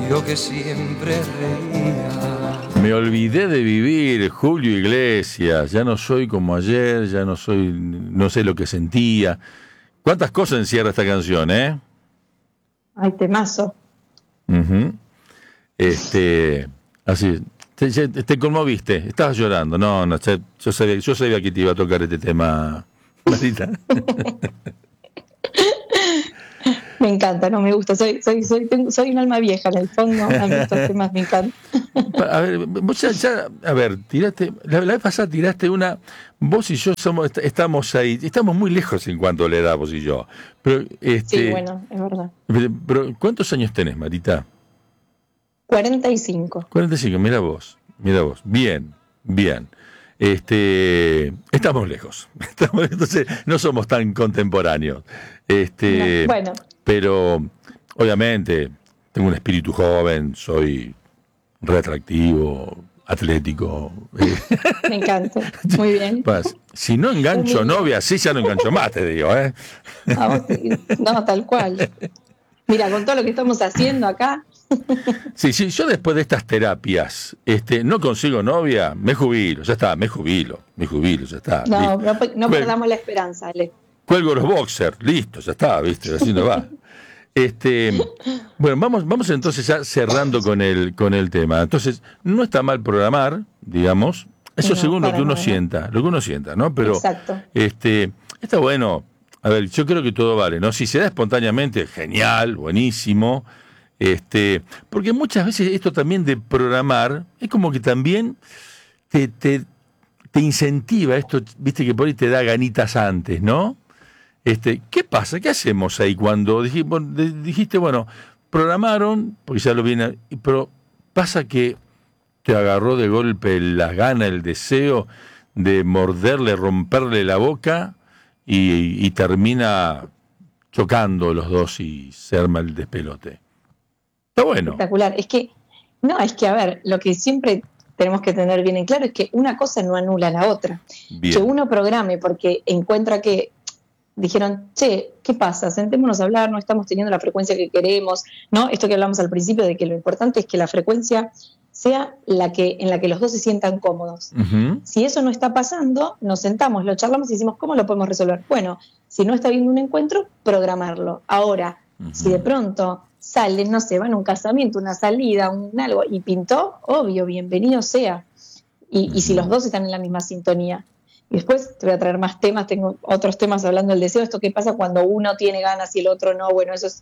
yo que siempre reía. Me olvidé de vivir, Julio Iglesias. Ya no soy como ayer, ya no soy, no sé lo que sentía. ¿Cuántas cosas encierra esta canción, eh? Ay, temazo. Uh-huh. Así, te conmoviste, estabas llorando. No, yo sabía que te iba a tocar este tema, Marita. Me encanta, no me gusta, soy un alma vieja en el fondo, a mí estos temas me encantan. A ver, vos a ver, tiraste, la vez pasada tiraste una, vos y yo estamos ahí, estamos muy lejos en cuanto a la edad, vos y yo. Pero, sí, bueno, es verdad. Pero, ¿cuántos años tenés, Marita? 45. 45, mira vos, bien. Estamos lejos, entonces no somos tan contemporáneos. No, bueno. Pero obviamente tengo un espíritu joven, soy reatractivo, atlético. Me encanta, muy bien. Si no engancho novia, sí ya no engancho más, te digo, ¿eh? No, tal cual. Mira, con todo lo que estamos haciendo acá. Sí, yo después de estas terapias, no consigo novia, me jubilo, ya está. No perdamos la esperanza, Ale. Cuelgo los boxers, listo, ya está, ¿viste? Así no va. Bueno, vamos entonces ya cerrando con el tema. Entonces, no está mal programar, digamos, eso no, según lo que uno sienta, ¿no? Pero exacto. Está bueno. A ver, yo creo que todo vale, ¿no? Si se da espontáneamente, genial, buenísimo. Porque muchas veces esto también de programar es como que también te incentiva esto, viste que por ahí te da ganitas antes, ¿no? ¿Qué pasa? ¿Qué hacemos ahí cuando dijiste, bueno, programaron, porque ya lo viene, pero pasa que te agarró de golpe las ganas, el deseo de morderle, romperle la boca y termina chocando los dos y se arma el despelote? Está bueno. Espectacular. Es que, a ver, lo que siempre tenemos que tener bien en claro es que una cosa no anula la otra. Bien. Que uno programe porque encuentra que dijeron, che, ¿qué pasa? Sentémonos a hablar, no estamos teniendo la frecuencia que queremos, ¿no? Esto que hablamos al principio de que lo importante es que la frecuencia sea en la que los dos se sientan cómodos. Uh-huh. Si eso no está pasando, nos sentamos, lo charlamos y decimos, ¿cómo lo podemos resolver? Bueno, si no está habiendo un encuentro, programarlo. Ahora, uh-huh, si de pronto sale, no sé, van a un casamiento, una salida, un algo, y pintó, obvio, bienvenido sea. Y si los dos están en la misma sintonía. Y después te voy a traer más temas, tengo otros temas hablando del deseo, esto que pasa cuando uno tiene ganas y el otro no, bueno, eso es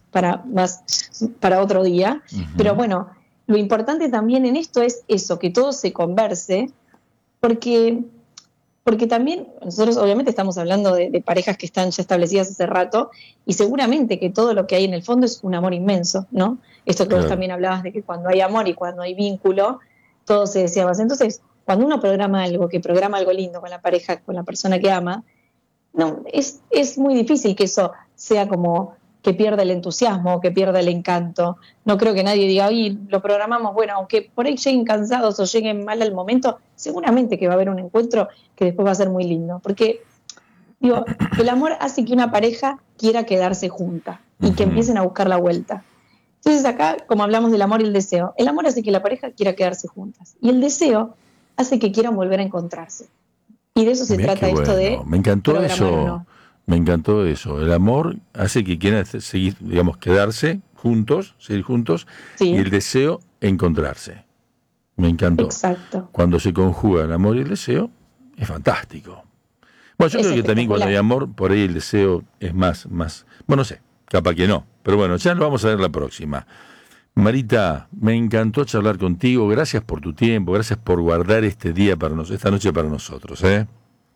para otro día. Uh-huh. Pero bueno, lo importante también en esto es eso, que todo se converse, porque también nosotros obviamente estamos hablando de parejas que están ya establecidas hace rato, y seguramente que todo lo que hay en el fondo es un amor inmenso, ¿no? Esto que claro, vos también hablabas de que cuando hay amor y cuando hay vínculo, todo se desea más. Entonces, cuando uno programa algo lindo con la pareja, con la persona que ama, no, es muy difícil que eso sea como que pierda el entusiasmo, que pierda el encanto. No creo que nadie diga, oye, lo programamos, bueno, aunque por ahí lleguen cansados o lleguen mal al momento, seguramente que va a haber un encuentro que después va a ser muy lindo. Porque, digo, el amor hace que una pareja quiera quedarse junta y que empiecen a buscar la vuelta. Entonces acá, como hablamos del amor y el deseo, el amor hace que la pareja quiera quedarse juntas. Y el deseo hace que quieran volver a encontrarse. Y de eso se trata esto de... Me encantó eso. Me encantó eso. El amor hace que quieran seguir, digamos, quedarse juntos, seguir juntos, sí, y el deseo, encontrarse. Me encantó. Exacto. Cuando se conjuga el amor y el deseo, es fantástico. Bueno, yo creo que también cuando hay amor, por ahí el deseo es más, bueno, no sé, capaz que no. Pero bueno, ya lo vamos a ver la próxima. Marita, me encantó charlar contigo. Gracias por tu tiempo, gracias por guardar este día para esta noche para nosotros, ¿eh?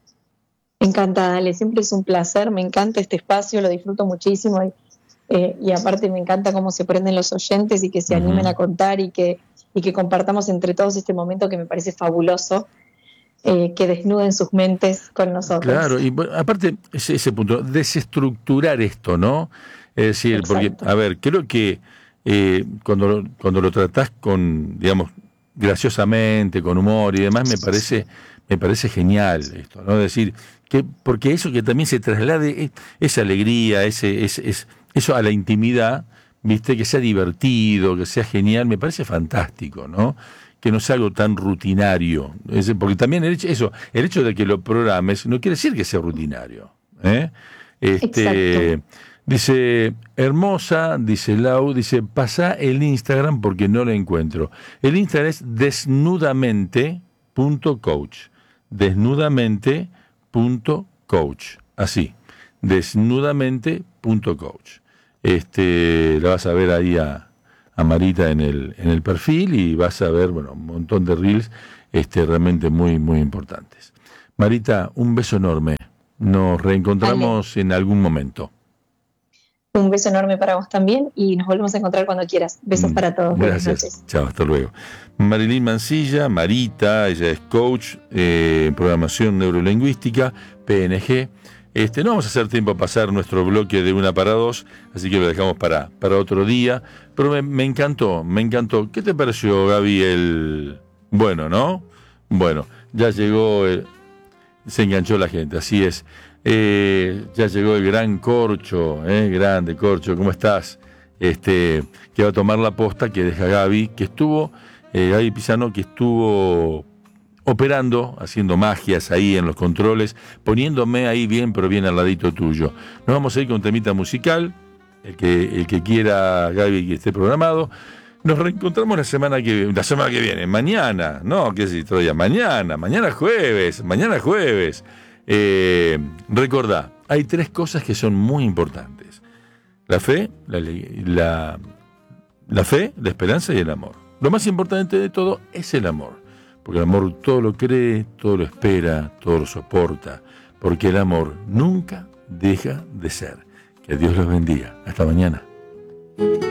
Encantada, Ale, siempre es un placer, me encanta este espacio, lo disfruto muchísimo y aparte me encanta cómo se prenden los oyentes y que se animen a contar y que compartamos entre todos este momento que me parece fabuloso, que desnuden sus mentes con nosotros. Claro, y aparte ese punto, desestructurar esto, ¿no? Es decir, exacto, porque, a ver, creo que cuando lo tratás con, digamos, graciosamente, con humor y demás, me parece genial esto, ¿no? Es decir, porque eso que también se traslade, esa alegría, eso a la intimidad, viste, que sea divertido, que sea genial, me parece fantástico, ¿no? Que no sea algo tan rutinario. Porque también el hecho de que lo programes no quiere decir que sea rutinario. Exacto. Dice, hermosa, dice Lau, dice, pasá el Instagram porque no lo encuentro. El Instagram es desnudamente.coach. Desnudamente.coach. Así, desnudamente.coach. La vas a ver ahí a Marita en el perfil y vas a ver, bueno, un montón de reels realmente muy, muy importantes. Marita, un beso enorme. Nos reencontramos en algún momento. Un beso enorme para vos también y nos volvemos a encontrar cuando quieras. Besos para todos. Gracias. Buenas noches. Chao, hasta luego. Marilyn Mancilla, Marita, ella es coach en programación neurolingüística, PNG. No vamos a hacer tiempo a pasar nuestro bloque de 1 para 2, así que lo dejamos para otro día. Pero me encantó. ¿Qué te pareció, Gaby? Bueno, ¿no? Bueno, ya llegó, se enganchó la gente, así es. Ya llegó el gran Corcho, grande Corcho, ¿cómo estás? Que va a tomar la posta que deja Gaby, Gaby Pisano, que estuvo operando, haciendo magias ahí en los controles, poniéndome ahí bien, pero bien al ladito tuyo. Nos vamos a ir con un temita musical, el que quiera, Gaby, que esté programado. Nos reencontramos la semana que viene, mañana, no, qué sé, Troya, mañana jueves. Recordá, hay 3 cosas que son muy importantes: la fe, la fe, la esperanza y el amor. Lo más importante de todo es el amor, porque el amor todo lo cree, todo lo espera, todo lo soporta, porque el amor nunca deja de ser. Que Dios los bendiga. Hasta mañana.